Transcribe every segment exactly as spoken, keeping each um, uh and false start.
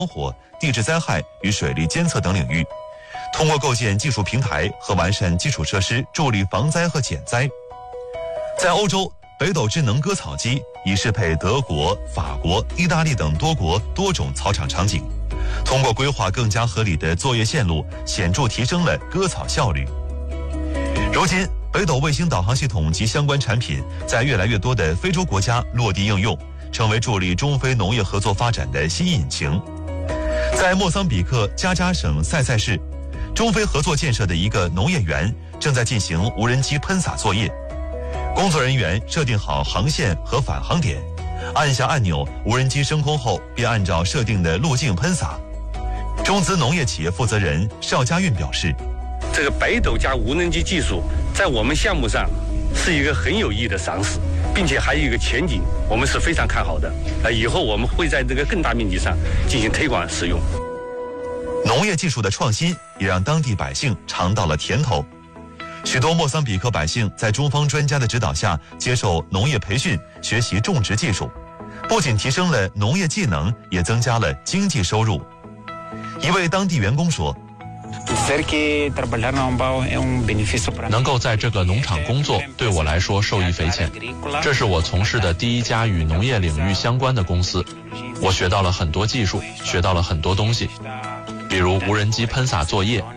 火、地质灾害与水利监测等领域，通过构建技术平台和完善基础设施，助力防灾和减灾。在欧洲，北斗智能割草机已适配德国、法国、意大利等多国多种草场场景，通过规划更加合理的作业线路，显著提升了割草效率。如今，北斗卫星导航系统及相关产品在越来越多的非洲国家落地应用，成为助力中非农业合作发展的新引擎。在莫桑比克加加省塞塞市，中非合作建设的一个农业园正在进行无人机喷洒作业。工作人员设定好航线和返航点，按下按钮，无人机升空后便按照设定的路径喷洒。中资农业企业负责人邵家运表示， 这个北斗加无人机技术在我们项目上是一个很有意义的尝试，并且还有一个前景，我们是非常看好的。呃，以后我们会在这个更大面积上进行推广使用。 农业技术的创新也让当地百姓尝到了甜头。许多莫桑比克百姓在中方专家的指导下接受农业培训，学习种植技术，不仅提升了农业技能，也增加了经济收入。一位当地员工说， 能够在这个农场工作，对我来说受益匪浅。这是我从事的第一家与农业领域相关的公司，我学到了很多技术，学到了很多东西，比如无人机喷洒作业。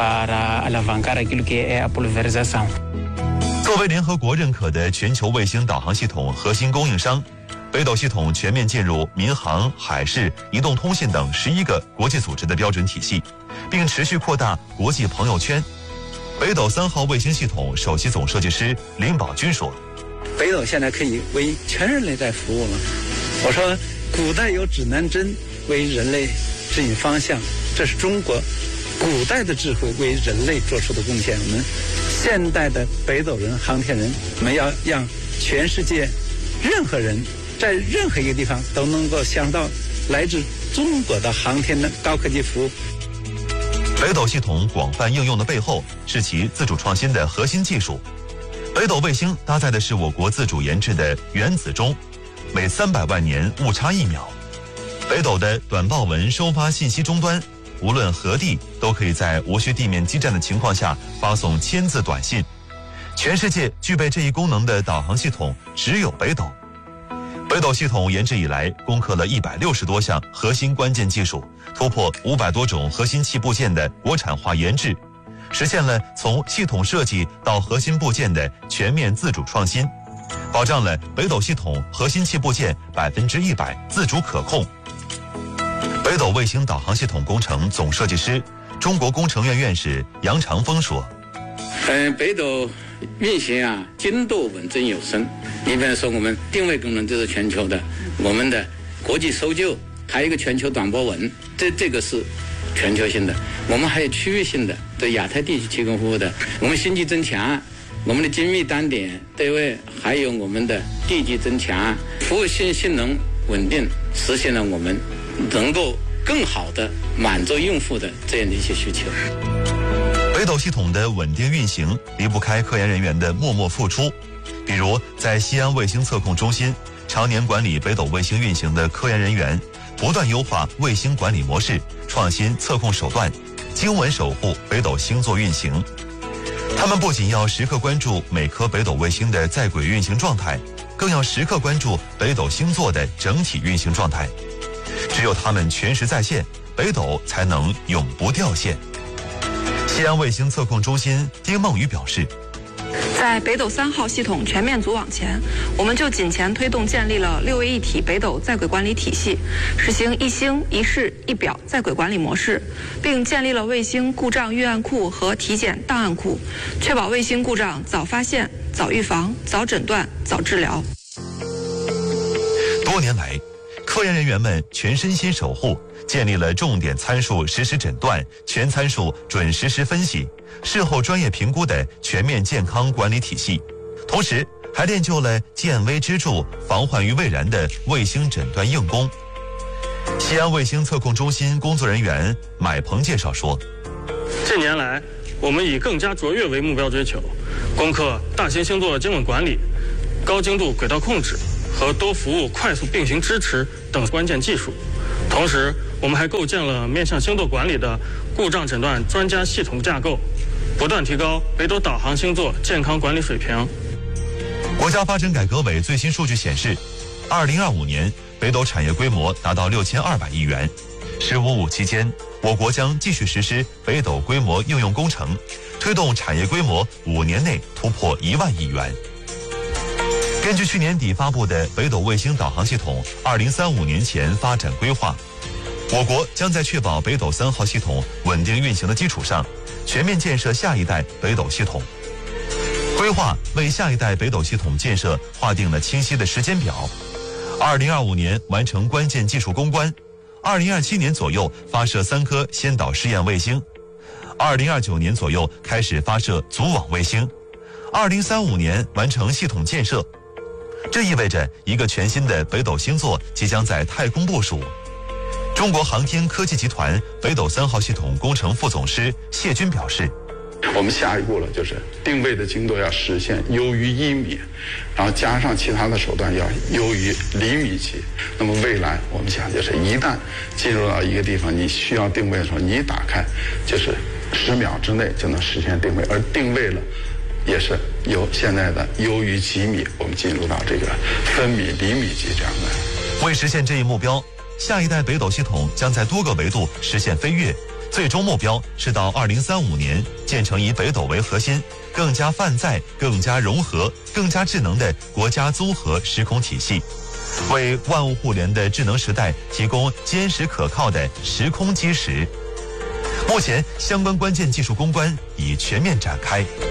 作为联合国认可的全球卫星导航系统核心供应商，北斗系统全面进入民航、海事、移动通信等十一个国际组织的标准体系，并持续扩大国际朋友圈。北斗三号卫星系统首席总设计师林宝军说：“ 北斗现在可以为全人类在服务了。我说，古代有指南针为人类指引方向，这是中国古代的智慧为人类做出的贡献。我们现代的北斗人、航天人，我们要让全世界任何人在任何一个地方都能够享到来自中国的航天的高科技服务。” 北斗系统广泛应用的背后是其自主创新的核心技术。北斗卫星搭载的是我国自主研制的原子钟，每三百万年误差一秒。北斗的短报文收发信息终端，无论何地都可以在无需地面基站的情况下发送千字短信。全世界具备这一功能的导航系统只有北斗。北斗系统研制以来，攻克了一百六十多项核心关键技术，突破五百多种核心器部件的国产化研制，实现了从系统设计到核心部件的全面自主创新，保障了北斗系统核心器部件百分之一百自主可控。北斗卫星导航系统工程总设计师、中国工程院院士杨长峰说：“ 嗯，北斗运行啊，精度稳真有声。你比方说，我们定位功能这是全球的，我们的国际搜救，还有一个全球短波文，这这个是全球性的。我们还有区域性的，对亚太地区提供服务的。我们星际增强，我们的精密单点对位，还有我们的地基增强，服务性性能稳定，实现了我们能够更好的满足用户的这样的一些需求。” 北斗系统的稳定运行离不开科研人员的默默付出，比如在西安卫星测控中心，常年管理北斗卫星运行的科研人员不断优化卫星管理模式，创新测控手段，精稳守护北斗星座运行。他们不仅要时刻关注每颗北斗卫星的在轨运行状态，更要时刻关注北斗星座的整体运行状态。只有他们全时在线，北斗才能永不掉线。西安卫星测控中心丁梦雨表示， 在北斗三号系统全面组网前，我们就紧前推动建立了六位一体北斗在轨管理体系，实行一星一室一表在轨管理模式，并建立了卫星故障预案库和体检档案库，确保卫星故障早发现、早预防、早诊断、早治疗。 多年来，科研人员们全身心守护，建立了重点参数实时诊断、全参数准实时分析、事后专业评估的全面健康管理体系，同时还练就了见微知著、防患于未然的卫星诊断硬功。西安卫星测控中心工作人员买鹏介绍说：“ 近年来，我们以更加卓越为目标追求，攻克大型星座精稳管理、高精度轨道控制和多服务快速并行支持等关键技术。同时， 我们还构建了面向星座管理的故障诊断专家系统架构，不断提高北斗导航星座健康管理水平。 国家发展改革委最新数据显示，二零二五年北斗产业规模达到六千二百亿元。“十五五”期间，我国将继续实施北斗规模应用工程，推动产业规模五年内突破一万亿元。根据去年底发布的北斗卫星导航系统二零三五年前发展规划，我国将在确保北斗三号系统稳定运行的基础上，全面建设下一代北斗系统。规划为下一代北斗系统建设划定了清晰的时间表：二零二五年完成关键技术攻关，二零二七年左右发射三颗先导试验卫星，二零二九年左右开始发射组网卫星，二零三五年完成系统建设。这意味着一个全新的北斗星座即将在太空部署。中国航天科技集团北斗三号系统工程副总师谢军表示， 我们下一步了，就是定位的精度要实现优于一米，然后加上其他的手段要优于厘米级。那么未来我们想，就是一旦进入到一个地方，你需要定位的时候，你一打开，就是十秒之内就能实现定位，而定位了也是由现在的优于几米，我们进入到这个分米、厘米级这样的。 为实现这一目标，下一代北斗系统将在多个维度实现飞跃，最终目标是到二零三五年建成以北斗为核心、更加泛在、更加融合、更加智能的国家综合时空体系，为万物互联的智能时代提供坚实可靠的时空基石。目前，相关关键技术攻关已全面展开。